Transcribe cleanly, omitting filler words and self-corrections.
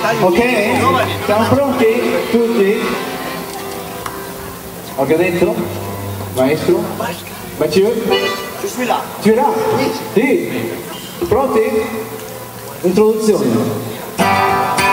Ok? Siamo pronti? Tutti? Ho detto? Maestro? Mathieu? Je suis là. Tu es là? Sì. Pronti? Introduzione.